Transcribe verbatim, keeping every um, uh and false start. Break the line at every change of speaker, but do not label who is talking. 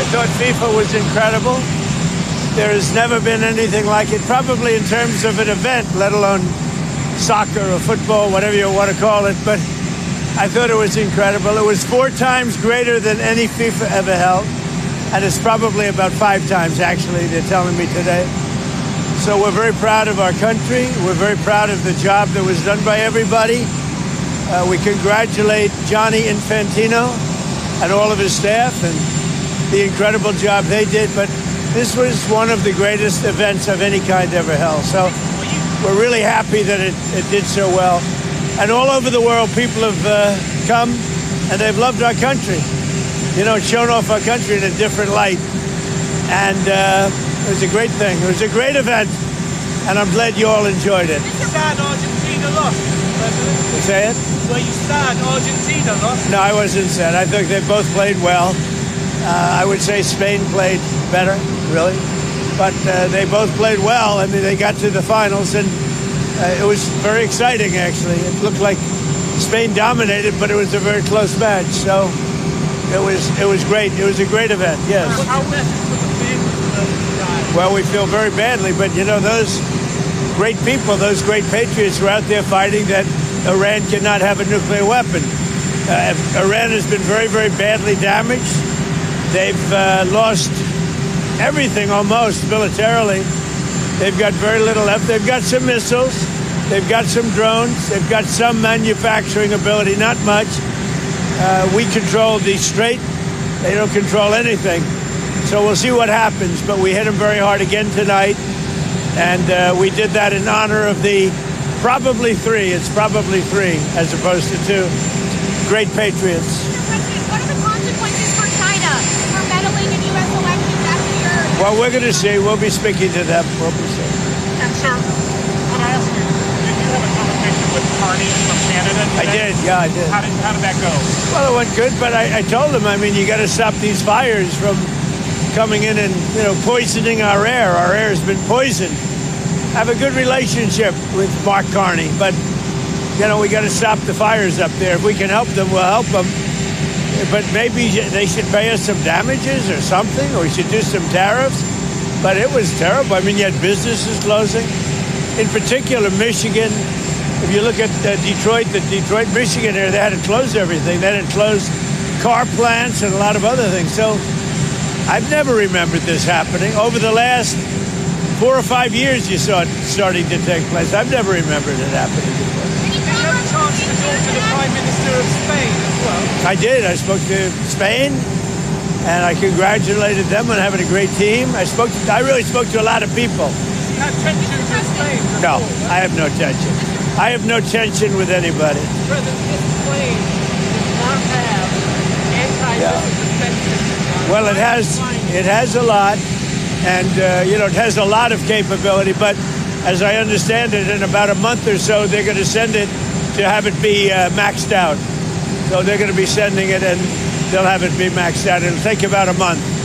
thought FIFA was incredible. There has never been anything like it, probably in terms of an event, let alone soccer or football, whatever you want to call it. But I thought it was incredible. It was four times greater than any FIFA ever held. And it's probably about five times, actually, they're telling me today. So we're very proud of our country. We're very proud of the job that was done by everybody. Uh, we congratulate Gianni Infantino and all of his staff and the incredible job they did. But this was one of the greatest events of any kind ever held. So we're really happy that it, it did so well. And all over the world, people have uh, come and they've loved our country. You know, it's shown off our country in a different light. And uh, it was a great thing. It was a great event. And I'm glad you all enjoyed it.
Were you sad Argentina lost, President?
Say it?
Were you sad Argentina lost?
No, I wasn't sad. I think they both played well. Uh, I would say Spain played better, really. But uh, they both played well. I mean, they got to the finals, and uh, it was very exciting, actually. It looked like Spain dominated, but it was a very close match. So it was it was great. It was a great event, yes. Well, we feel very badly, but, you know, those great people, those great patriots were out there fighting that Iran cannot have a nuclear weapon. Uh, Iran has been very, very badly damaged. They've uh, lost everything almost militarily. They've got very little left. They've got some missiles. They've got some drones. They've got some manufacturing ability, not much. Uh, we control the Strait. They don't control anything. So we'll see what happens. But we hit them very hard again tonight. And uh, we did that in honor of the probably three. It's probably three as opposed to two. Great patriots.
What are the consequences for China for meddling in U S elections after your...
Well, we're going to see. We'll be speaking to them. We'll be seeing.
And, sir, can I ask you, did you have a conversation with Carney from Canada today?
I did, yeah, I did.
How did, how did that go?
Well, it went good, but I, I told him, I mean, you got to stop these fires from coming in and, you know, poisoning our air. Our air has been poisoned. I have a good relationship with Mark Carney, but, you know, we got to stop the fires up there. If we can help them, we'll help them. But maybe they should pay us some damages or something, or we should do some tariffs. But it was terrible. I mean, you had businesses closing. In particular, Michigan. If you look at uh, Detroit, the Detroit, Michigan area, they had to close everything. They had to close car plants and a lot of other things. So I've never remembered this happening. Over the last four or five years, you saw it starting to take place. I've never remembered it happening before.
Did you have a chance to talk to the Prime Minister of Spain as well?
I did. I spoke to Spain, and I congratulated them on having a great team. I spoke. To, I really spoke to a lot of people.
You had tensions with Spain before,
No,
right?
I have no tension. I have no tension with anybody.
President, this plane does not have anti-missile defense.
Well, it has. It has a lot, and uh, you know, it has a lot of capability. But as I understand it, in about a month or so, they're going to send it to have it be uh, maxed out. So they're going to be sending it, and they'll have it be maxed out. It'll take about a month.